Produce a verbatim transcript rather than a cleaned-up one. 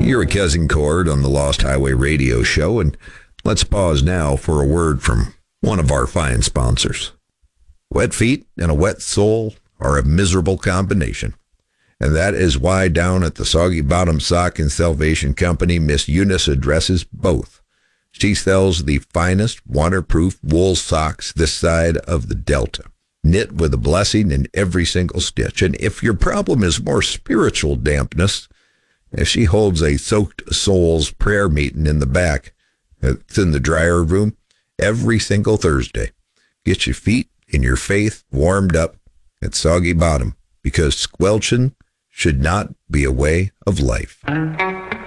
You're a Cousin Cord on the Lost Highway Radio Show, and let's pause now for a word from one of our fine sponsors. Wet feet and a wet soul are a miserable combination, and that is why down at the Soggy Bottom Sock and Salvation Company, Miss Eunice addresses both. She sells the finest waterproof wool socks this side of the Delta, knit with a blessing in every single stitch. And if your problem is more spiritual dampness, she holds a Soaked Souls prayer meeting in the back. It's in the dryer room every single Thursday. Get your feet and your faith warmed up at Soggy Bottom, because squelching should not be a way of life.